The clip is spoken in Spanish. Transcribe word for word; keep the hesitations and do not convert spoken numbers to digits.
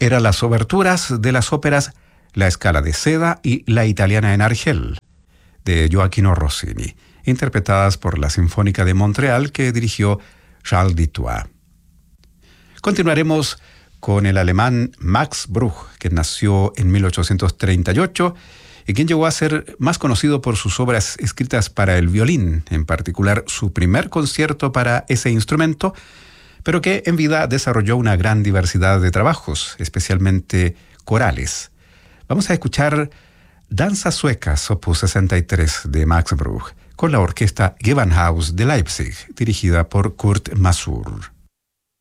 eran las oberturas de las óperas La Scala de Seda y La Italiana en Argel, de Gioachino Rossini, interpretadas por la Sinfónica de Montreal que dirigió Charles Dutoit. Continuaremos con el alemán Max Bruch, que nació en mil ochocientos treinta y ocho y quien llegó a ser más conocido por sus obras escritas para el violín, en particular su primer concierto para ese instrumento, pero que en vida desarrolló una gran diversidad de trabajos, especialmente corales. Vamos a escuchar Danzas Suecas, opus sesenta y tres de Max Bruch, con la orquesta Gewandhaus de Leipzig, dirigida por Kurt Masur.